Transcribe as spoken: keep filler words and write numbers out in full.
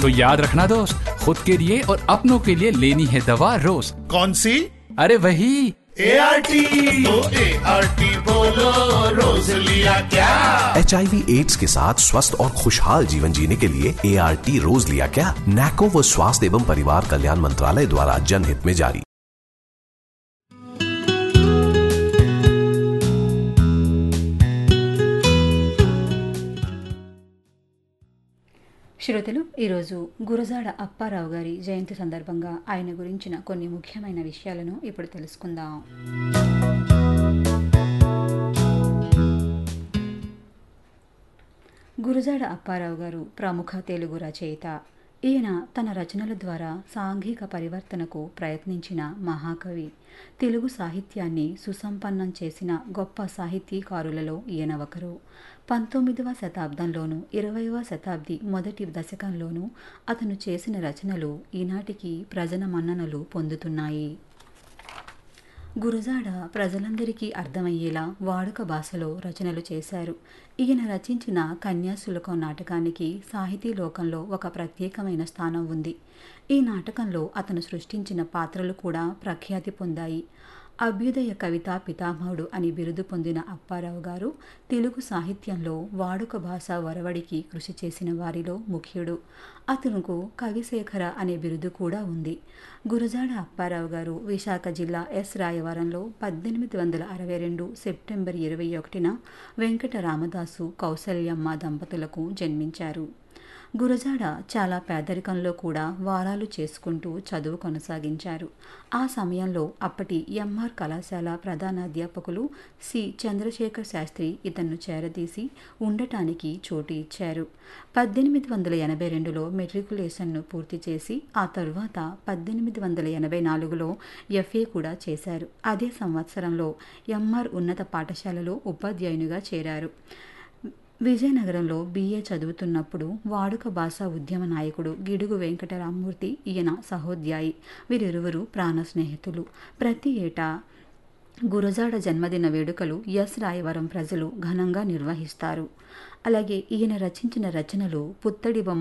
तो याद रखना दोस्त, खुद के लिए और अपनों के लिए लेनी है दवा रोज। कौन सी? अरे वही ए आर टी। तो ए आर टी बोलो, रोज लिया क्या? एच आई वी एड्स के साथ स्वस्थ और खुशहाल जीवन जीने के लिए ए आर टी रोज लिया क्या? नैको व स्वास्थ्य एवं परिवार कल्याण मंत्रालय द्वारा जनहित में जारी। శ్రోతలు, ఈరోజు గురజాడ అప్పారావు గారి జయంతి సందర్భంగా ఆయన గురించిన కొన్ని ముఖ్యమైన విషయాలను ఇప్పుడు తెలుసుకుందాం. గురజాడ అప్పారావు గారు ప్రముఖ తెలుగు రచయిత. ఈయన తన రచనల ద్వారా సాంఘిక పరివర్తనకు ప్రయత్నించిన మహాకవి. తెలుగు సాహిత్యాన్ని సుసంపన్నం చేసిన గొప్ప సాహితీకారులలో ఈయన ఒకరు. పంతొమ్మిదవ శతాబ్దంలోనూ ఇరవైవ శతాబ్ది మొదటి దశకంలోనూ అతను చేసిన రచనలు ఈనాటికి ప్రజల మన్ననలు పొందుతున్నాయి. గురజాడ ప్రజలందరికీ అర్థమయ్యేలా వాడుక భాషలో రచనలు చేశారు. ఈయన రచించిన కన్యాశుల్కం నాటకానికి సాహితీ లోకంలో ఒక ప్రత్యేకమైన స్థానం ఉంది. ఈ నాటకంలో అతను సృష్టించిన పాత్రలు కూడా ప్రఖ్యాతి పొందాయి. అభ్యుదయ కవితా పితామహుడు అని బిరుదు పొందిన అప్పారావు గారు తెలుగు సాహిత్యంలో వాడుక భాష వరవడికి కృషి చేసిన వారిలో ముఖ్యుడు. అతనుకు కవిశేఖర అనే బిరుదు కూడా ఉంది. గురజాడ అప్పారావు గారు విశాఖ జిల్లా ఎస్ రాయవరంలో పద్దెనిమిది వందల అరవై రెండు సెప్టెంబర్ ఇరవై ఒకటిన వెంకట రామదాసు కౌసల్యమ్మ దంపతులకు జన్మించారు. గురజాడ చాలా పేదరికంలో కూడా వారాలు చేసుకుంటూ చదువు కొనసాగించారు. ఆ సమయంలో అప్పటి ఎంఆర్ కళాశాల ప్రధానాధ్యాపకులు సి చంద్రశేఖర్ శాస్త్రి ఇతన్ను చేరదీసి ఉండటానికి చోటు ఇచ్చారు. పద్దెనిమిది వందల ఎనభై రెండులో మెట్రికులేషన్ను పూర్తి చేసి ఆ తరువాత పద్దెనిమిది వందల ఎనభై నాలుగులో ఎఫ్ఏ కూడా చేశారు. అదే సంవత్సరంలో ఎంఆర్ ఉన్నత పాఠశాలలో ఉపాధ్యాయునిగా చేరారు. విజయనగరంలో బిఏ చదువుతున్నప్పుడు వాడుక భాషా ఉద్యమ నాయకుడు గిడుగు వెంకటరామమూర్తి ఈయన సహోద్యాయి. వీరిరువురు ప్రాణ స్నేహితులు. ప్రతి ఏటా గురజాడ జన్మదిన వేడుకలు ఎస్ రాయవరం ప్రజలు ఘనంగా నిర్వహిస్తారు. అలాగే ఈయన రచించిన రచనలు పుత్తడి బొమ్మ